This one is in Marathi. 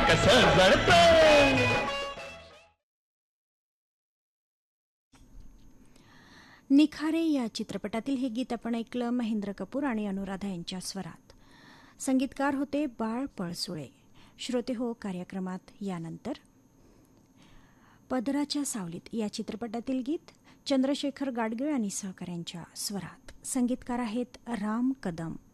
कसं जळतंय. निखारे या चित्रपटातील हे गीत आपण ऐकलं महेंद्र कपूर आणि अनुराधा यांच्या स्वरात. संगीतकार होते बाळ पळसुळे. श्रोते हो, कार्यक्रमात यानंतर पदराच्या सावलीत या चित्रपटातील गीत चंद्रशेखर गाडगीळ आणि सहकाऱ्यांच्या स्वरात. संगीतकार आहेत राम कदम.